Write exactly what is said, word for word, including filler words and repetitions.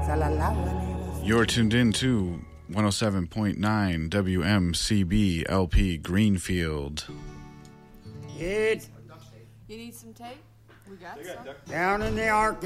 You're tuned in to one oh seven point nine W M C B L P Greenfield. It You need some tape? We got some. down in the ark.